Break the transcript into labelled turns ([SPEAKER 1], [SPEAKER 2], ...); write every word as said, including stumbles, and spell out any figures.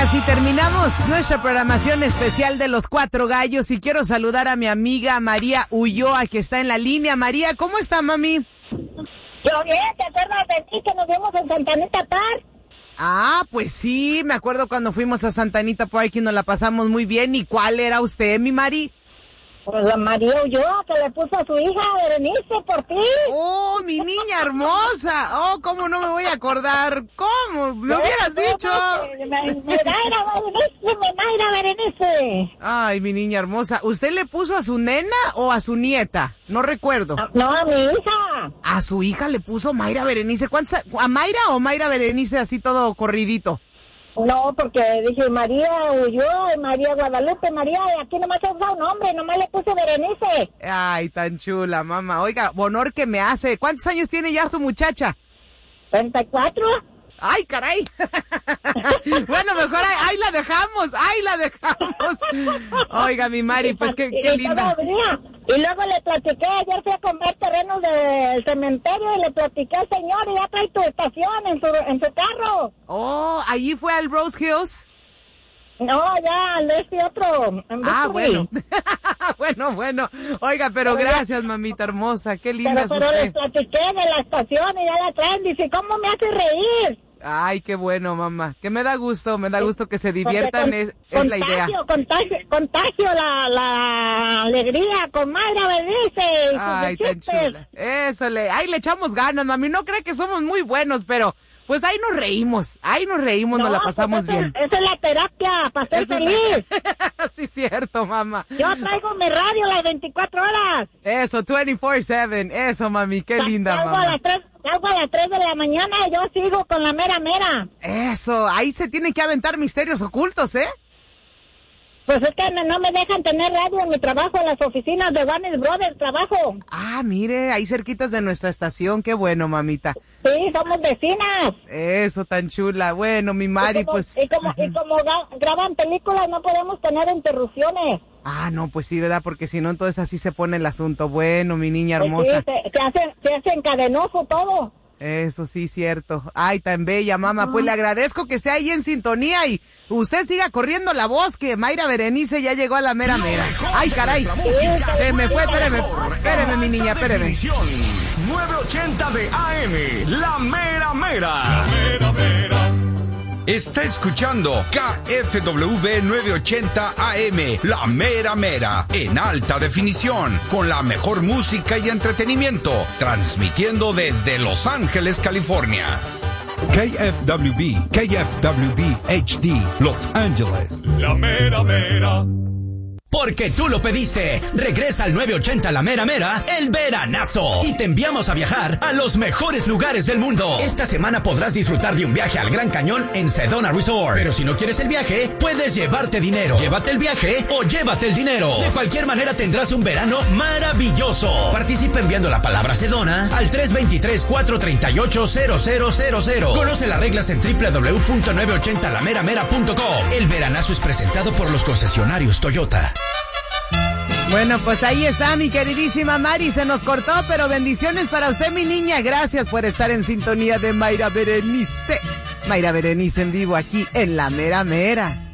[SPEAKER 1] así terminamos nuestra programación especial de Los Cuatro Gallos y quiero saludar a mi amiga María Ulloa, que está en la línea. María, ¿cómo está, mami?
[SPEAKER 2] Yo bien, ¿te acuerdas de ti que nos vimos en Santa Anita Park?
[SPEAKER 1] Ah, pues sí, me acuerdo cuando fuimos a Santa Anita Park y nos la pasamos muy bien. ¿Y cuál era usted, mi Mari?
[SPEAKER 2] Pues la María Ulloa, que le puso a su hija Berenice por ti.
[SPEAKER 1] ¡Oh, mi niña hermosa! ¡Oh, cómo no me voy a acordar! ¿Cómo? ¡Me hubieras dicho!
[SPEAKER 2] Mayra Berenice, Mayra Berenice.
[SPEAKER 1] Ay, mi niña hermosa. ¿Usted le puso a su nena o a su nieta? No recuerdo.
[SPEAKER 2] No, a mi hija.
[SPEAKER 1] A su hija le puso Mayra Berenice. ¿Cuántas? ¿A Mayra o Mayra Berenice así todo corridito?
[SPEAKER 2] No, porque dije María Ulloa y María Guadalupe, María, y aquí nomás he usado un nombre, nomás le puse Berenice.
[SPEAKER 1] Ay, tan chula, mamá. Oiga, honor que me hace. ¿Cuántos años tiene ya su muchacha?
[SPEAKER 2] ¿treinta y cuatro?
[SPEAKER 1] ¡Ay, caray! Bueno, mejor ahí, ahí la dejamos, ahí la dejamos. Oiga, mi Mari, pues qué, qué linda.
[SPEAKER 2] Y luego le platiqué, ayer fui a comprar terrenos del cementerio y le platiqué al señor y ya trae tu estación en su, en su carro.
[SPEAKER 1] Oh, ¿allí fue al Rose Hills?
[SPEAKER 2] No, ya, al este otro.
[SPEAKER 1] Ah, bueno. bueno, bueno. Oiga, pero gracias, mamita hermosa, qué linda
[SPEAKER 2] es usted.
[SPEAKER 1] Pero
[SPEAKER 2] les platiqué de la estación y ya la traen, dice, ¿cómo me hace reír?
[SPEAKER 1] Ay, qué bueno, mamá. Que me da gusto, me da gusto que se diviertan,
[SPEAKER 2] con,
[SPEAKER 1] es, es
[SPEAKER 2] contagio,
[SPEAKER 1] la idea.
[SPEAKER 2] Contagio, contagio la, la alegría con Mayra Berenice.
[SPEAKER 1] Ay, tan chula. Eso, le, ahí le echamos ganas, mami. No cree que somos muy buenos, pero pues ahí nos reímos, ahí nos reímos, no, nos la pasamos
[SPEAKER 2] pues
[SPEAKER 1] bien.
[SPEAKER 2] Esa es la terapia, para ser
[SPEAKER 1] Esa
[SPEAKER 2] feliz.
[SPEAKER 1] La... sí, cierto, mamá.
[SPEAKER 2] Yo traigo mi radio las veinticuatro horas.
[SPEAKER 1] Eso, veinticuatro siete, eso, mami, qué linda,
[SPEAKER 2] salgo
[SPEAKER 1] mamá.
[SPEAKER 2] A las tres, salgo a las tres de la mañana y yo sigo con la mera mera.
[SPEAKER 1] Eso, ahí se tienen que aventar misterios ocultos, ¿eh?
[SPEAKER 2] Pues es que no me dejan tener radio en mi trabajo, en las oficinas de Warner Brothers, trabajo.
[SPEAKER 1] Ah, mire, ahí cerquitas de nuestra estación, qué bueno, mamita.
[SPEAKER 2] Sí, somos vecinas.
[SPEAKER 1] Eso, tan chula. Bueno, mi Mari,
[SPEAKER 2] y como,
[SPEAKER 1] pues...
[SPEAKER 2] Y como, y como graban películas, no podemos tener interrupciones.
[SPEAKER 1] Ah, no, pues sí, ¿verdad? Porque si no, entonces así se pone el asunto. Bueno, mi niña hermosa.
[SPEAKER 2] Pues sí, se, se, hace, se hace encadenoso todo.
[SPEAKER 1] Eso sí, cierto. Ay, tan bella, mamá. Uh-huh. Pues le agradezco que esté ahí en sintonía y usted siga corriendo la voz que Mayra Berenice ya llegó a la mera mera. Ay, caray. Se me fue, espéreme. Espéreme, mi niña, espéreme.
[SPEAKER 3] novecientos ochenta de A M, la mera mera. La mera mera. Está escuchando K F W novecientos ochenta A M, la mera mera, en alta definición, con la mejor música y entretenimiento, transmitiendo desde Los Ángeles, California.
[SPEAKER 4] K F W B, K F W B H D, Los Ángeles.
[SPEAKER 3] La mera mera.
[SPEAKER 5] Porque tú lo pediste, regresa al novecientos ochenta La Mera Mera, el veranazo. Y te enviamos a viajar a los mejores lugares del mundo. Esta semana podrás disfrutar de un viaje al Gran Cañón en Sedona Resort. Pero si no quieres el viaje, puedes llevarte dinero. Llévate el viaje o llévate el dinero. De cualquier manera tendrás un verano maravilloso. Participa enviando la palabra Sedona al tres dos tres, cuatro tres ocho, cero cero cero cero. Conoce las reglas en doble u doble u doble u punto novecientos ochenta la mera mera punto com. El veranazo es presentado por los concesionarios Toyota.
[SPEAKER 1] Bueno, pues ahí está mi queridísima Mari, se nos cortó, pero bendiciones para usted, mi niña. Gracias por estar en sintonía de Mayra Berenice. Mayra Berenice en vivo aquí en La Mera Mera.